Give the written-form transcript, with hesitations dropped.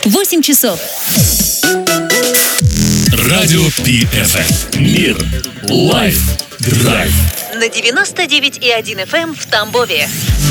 8 часов. Радио PFM. Мир. Лайф. Драйв. На 99,1 FM в Тамбове.